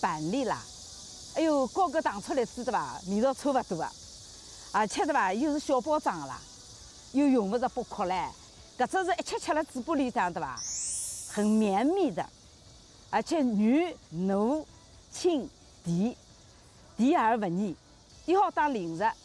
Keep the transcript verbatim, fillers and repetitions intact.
板栗啦，哎哟，高个糖出来煮的吧，味道差不多啊。而且的吧，又是小包装的啦，又用不着剥壳嘞。搿只是一吃吃了嘴巴里向的吧，很绵密的，而且软糯清甜，甜而不腻，又好当零食，